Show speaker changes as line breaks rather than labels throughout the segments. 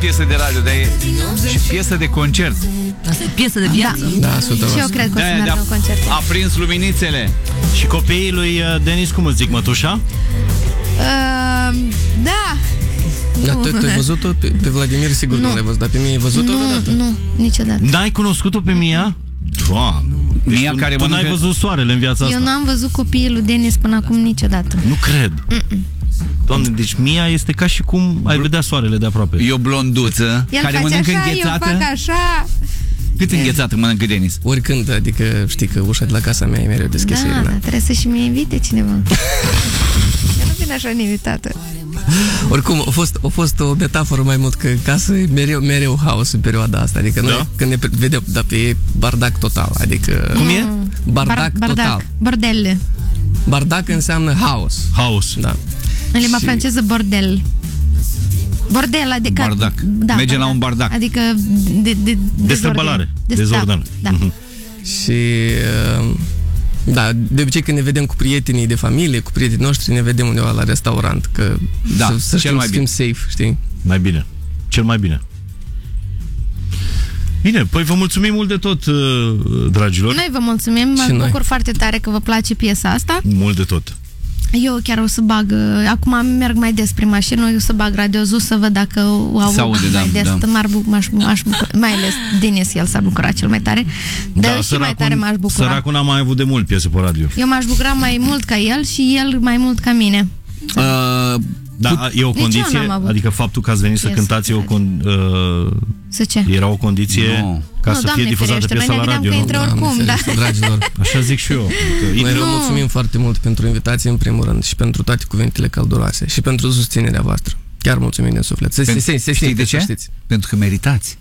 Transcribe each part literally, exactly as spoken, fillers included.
piesă de radio, dar e și piesă de concert.
Asta e piesă de viață.
Da, da, o
Și eu cred că o să meargă în concert.
A prins luminițele.
Și copiii lui Denis, cum îți zic, mătușa?
Uh, da.
Da, tu, tu ai văzut-o? Pe, pe Vladimir sigur nu, nu l-ai văzut, dar pe mine ai văzut-o odată?
Nu, niciodată.
N-ai cunoscut-o pe Mia? Doamne. Deci
Mia
tu,
care
tu n-ai văzut soarele în viața asta.
Eu n-am văzut copiii lui Denis până acum niciodată.
Nu cred.
Mm-mm.
Doamne, deci Mia este ca și cum ai vedea soarele de aproape.
E o blonduță
El
care
face
mănâncă
așa,
înghețată.
eu fac așa.
Cât înghețată mănâncă Denis?
Oricând, adică știi că ușa de la casa mea e mereu deschisă.
Da, dar trebuie să și mie invite cineva. Eu nu vin așa neinvitată.
Oricum, a fost, a fost o metaforă mai mult că casă e mereu, mereu haos în perioada asta. Adică noi,
da?
când ne vedem, da, e bardac total. Adică...
Cum e?
Bardac,
Bar, bardac
total.
Bordel.
Bardac înseamnă haos.
Haos.
Da.
În limba
Și...
franceză, bordel. Bordel, adică...
Bardac.
Da,
merge la un bardac.
Adică... De, de,
Destrăbălare. Dezordine.
Da. da.
Mm-hmm.
Și... Uh, da, de obicei când ne vedem cu prietenii de familie, cu prietenii noștri, ne vedem undeva la restaurant, că
da,
să, să știm,
mai
să fim safe, știi?
Mai bine. Cel mai bine. Bine, păi vă mulțumim mult de tot, dragilor.
Noi vă mulțumim, mă
Și
bucur
noi.
foarte tare că vă place piesa asta.
Mult de tot.
Eu chiar o să bag, acum merg mai des prin mașină, eu o să bag Radio Zoo să văd dacă o aud
aude,
mai
da,
des,
da.
m-aș buc, m-aș, m-aș bucura, mai ales Denis, el s-a bucurat cel mai tare, dar da, și mai tare m-aș bucura.
Săracul n-a mai avut de mult piese pe radio.
Eu m-aș bucura mai mult ca el și el mai mult ca mine.
Uh,
Da, e o condiție, adică faptul că ați venit să
Yes,
cântați e o con, uh,
Să ce?
era o condiție
no.
ca
nu,
să
Doamne
fie difuzată
ferește,
piesa
noi
la
ne
radio,
gândeam
nu?
că intră oricum,
Doamne ferește,
da.
dragilor.
Așa zic și eu.
Noi vă
Nu.
mulțumim foarte mult pentru invitație, în primul rând, și pentru toate cuvintele călduroase și pentru susținerea voastră. Chiar mulțumim din suflet. Se,
Pentru,
se, se,
știi de
să
ce?
Știți.
Pentru că meritați.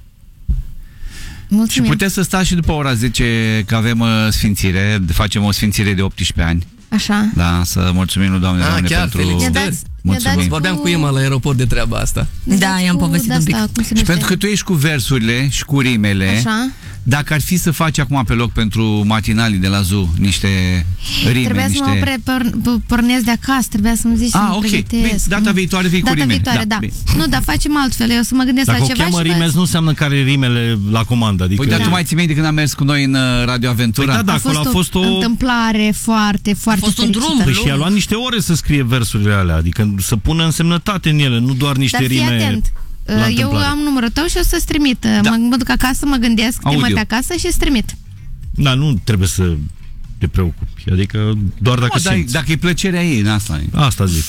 Mulțumim.
Și puteți să stați și după ora zece, că avem uh, sfințire, facem o sfințire de optsprezece ani.
Așa.
Da, să mulțumim lui Doamne,
Ah,
Doamne
chiar,
pentru...
felicitări.
Ne dați, ne
Mulțumim.
dați
Vorbeam cu Ima la aeroport de treaba asta.
ne
Da,
dați
i-am
cu
povestit un pic.
de-asta, cum se
Și
numește?
pentru că tu ești cu versurile și cu rimele,
Așa.
dacă ar fi să faci acum pe loc pentru matinalii de la Zoo niște rime,
Trebuia
niște...
să mă pre- por- pornesc de acasă, trebuia să-mi zici
Ah,
să mă
ok.
pregătesc.
Bine, data viitoare vii cu
Data
rimele.
viitoare, da.
Da, bine.
Nu, dar facem altfel, eu să mă gândesc
Dacă
la
o
ceva
cheamă
și
Rimes,
vă...
nu înseamnă că are rimele la comandă. Adică...
Păi, dar tu mai ții minte când am mers cu noi în uh, Radio Aventura?
Păi da, da,
A
acolo
fost,
a fost
o
o...
întâmplare foarte, foarte
fost un
fericită.
drum.
Păi și a luat niște ore să scrie versurile alea, adică să pună însemnătate în ele, nu doar niște
Dar fii
rime.
atent.
la
Eu
întâmplare.
am numărul tău și o să-ți trimit.
Da.
Mă, mă duc acasă, mă gândesc, te
Audio.
mă pe acasă și îți trimit.
Da, nu trebuie să te preocupi, adică doar dacă
O, dar,
simți.
dacă e plăcerea ei, în asta e.
Asta zic.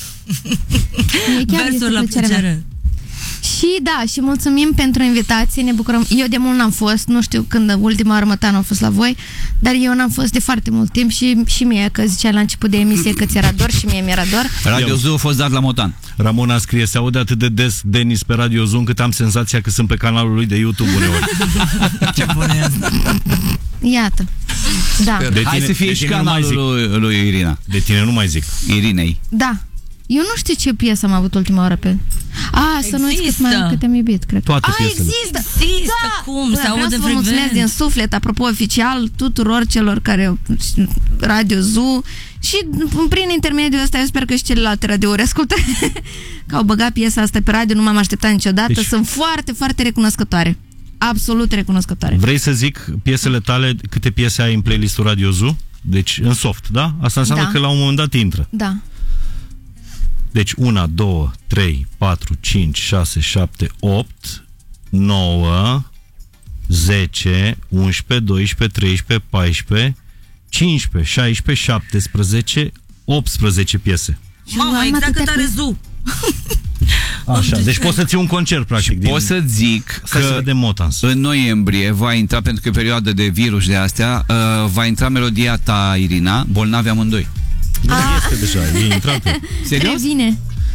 Mie chiar este
Versul la
plăcerea mea.
plăcere.
Și da, și mulțumim pentru invitație, ne bucurăm. Eu de mult n-am fost, nu știu când ultima oară mătan am fost la voi, dar eu n-am fost de foarte mult timp și, și mie, că zicea la început de emisie că ți-era dor și mie mi-era dor.
Radio Zoo a fost dat la Motan.
Ramona scrie, se aude atât de des Denis pe Radio Zoom cât am senzația că sunt pe canalul lui de YouTube uneori.
Ce bună e asta.
Iată. Da,
De
Hai
tine-
să fie
de
și
tine nu mai
canalul
zic.
lui, lui Irina.
De tine nu mai zic.
Irinei.
da. Eu nu știu ce piesă am avut ultima oară pe... A, să nu uiți cât,
Există.
mai, cât te-am iubit, cred.
Toate
A,
piesele.
există!
Există,
Da!
cum?
Bă,
Se
vreau
aude
să vă
frecvent.
mulțumesc din suflet, apropo oficial, tuturor celor care Radio Zoo și prin intermediul ăsta eu sper că și celelalte radiouri ascultă că au băgat piesa asta pe radio, nu m-am așteptat niciodată.
Deci-
Sunt foarte, foarte recunoscătoare. Absolut recunoscătoare.
Vrei să zic piesele tale, câte piese ai în playlistul Radio Zoo? Deci în soft, da? Asta înseamnă
Da.
că la un moment dat intră.
Da.
Deci unu, doi, trei, patru, cinci, șase, șapte, opt, nouă, zece, unsprezece, doisprezece, treisprezece, paisprezece, cincisprezece, șaisprezece, șaptesprezece, optsprezece piese.
Mama,
Am
exact
atâtea
cât are
piese.
Zoo.
Așa, deci poți să ții un concert, practic. Din...
Pot să zic
Să se
că
vede Motans.
în noiembrie va intra, pentru că e perioadă de virus de astea, uh, va intra melodia ta, Irina, Bolnavi amândoi.
Nu este deja, e intrată.
Serios?
Revine.